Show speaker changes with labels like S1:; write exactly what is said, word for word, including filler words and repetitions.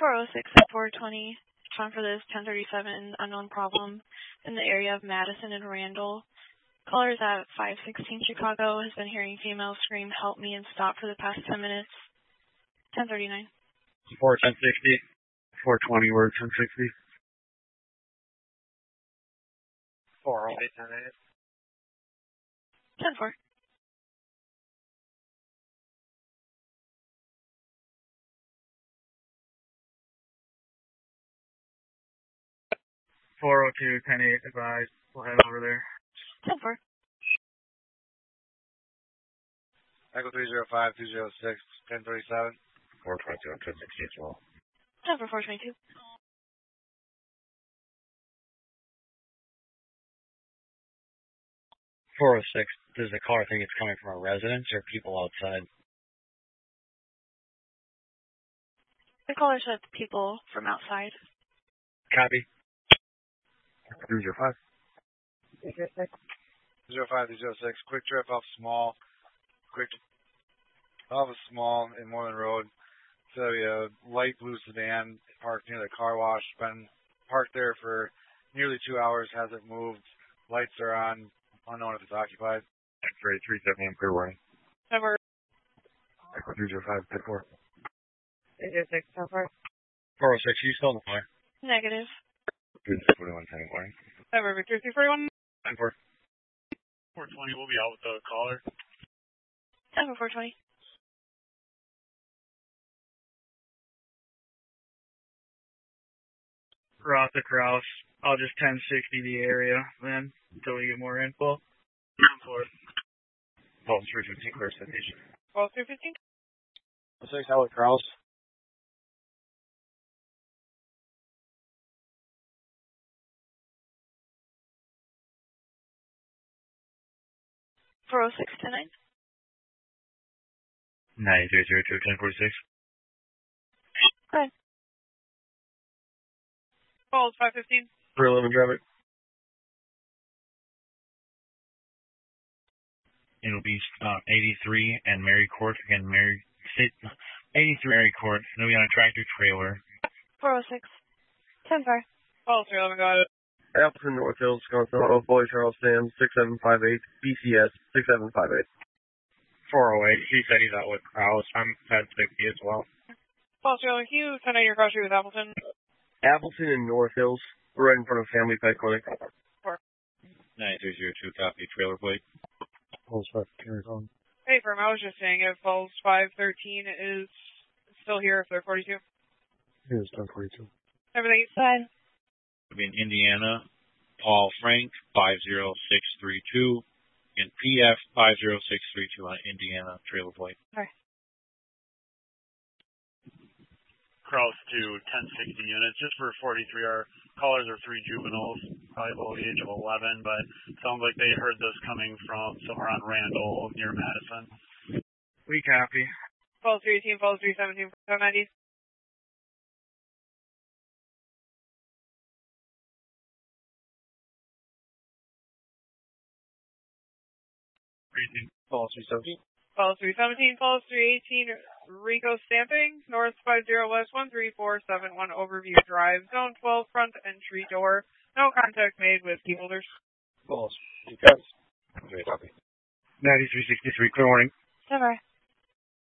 S1: four oh six, four twenty. Time for this ten thirty-seven unknown problem in the area of Madison and Randall. Callers at five sixteen Chicago has been hearing females scream, "Help me," and stop for the past ten minutes. ten thirty-nine.
S2: four ten sixty. four twenty, we're ten sixty. four oh eight, ten eight.
S1: ten four.
S2: four oh two, ten eight, advised. We'll head over there.
S1: ten four.
S3: Echo three zero five, two zero six, ten thirty-seven.
S2: four twenty-two, ten sixty as well.
S1: ten for four twenty-two.
S2: four oh six, does the caller think it's coming from a residence or people outside?
S1: The caller said people from outside.
S2: Copy. three zero five.
S3: zero five, three zero six. Quick trip off small. Quick off a small in Moreland Road. So a light blue sedan parked near the car wash. Been parked there for nearly two hours. Hasn't moved. Lights are on. Unknown if it's occupied.
S2: X-ray three seven a.m. clear warning.
S1: Number.
S2: Echo three zero five, ten four.
S1: eight zero six, ten four.
S2: four oh six, you still on the fire?
S1: Negative.
S2: three forty-one, ten warning.
S1: Number Victor three forty-one.
S2: ten four.
S4: four twenty, we'll be out with the caller.
S1: ten for four twenty.
S2: Rotha Kraus. I'll just ten sixty the area then until we get more info.
S4: ten four.
S2: Pulse three fifteen, clear citation.
S1: Pulse three fifteen.
S2: six, Howard Kraus.
S1: four oh six, ten nine.
S2: nine three zero two, ten forty-six.
S1: Go ahead.
S4: Pulse five fifteen.
S2: three eleven traffic. It'll be uh, eighty-three and Mary Court. Again, Mary, eighty-three Mary Court. It'll be on a tractor trailer.
S1: four oh six. ten four.
S4: Pulse three eleven, got it.
S2: Appleton, North Hills, Wisconsin, Auto, Boy, Charles, Sam, six seven five eight, B C S, six seven five eight. four oh eight, he said he's out with Kraus. I'm ten sixty as well.
S4: Pulse three eleven, can you send out your cross street with Appleton?
S2: Appleton and North Hills, we're right in front of Family Pet Clinic.
S3: nine three zero two, copy, trailer plate.
S2: Pulse five, carry on.
S4: Hey, Firm, I was just saying if Pulse five thirteen is still here, if they're forty-two.
S2: Here's ten forty-two.
S4: Everything
S1: Fine.
S3: In Indiana, Paul Frank, five zero six three two, and P F five zero six three two on Indiana trailer plate.
S1: All right.
S4: Cross to ten sixty units, just for forty-three. Our callers are three juveniles, probably below the age of eleven, but it sounds like they heard this coming from somewhere on Randall near Madison.
S2: We copy.
S4: Pulse three eighteen, Pulse three seventeen, seven ninety.
S2: Pulse three seventeen.
S4: Pulse three seventeen, Pulse three eighteen, Rico Stamping, North five zero West one three four seven one Overview Drive, Zone twelve, front entry door. No contact made with key holders.
S2: Pulse. Yes. ninety-three sixty-three, clear warning.
S1: ten four.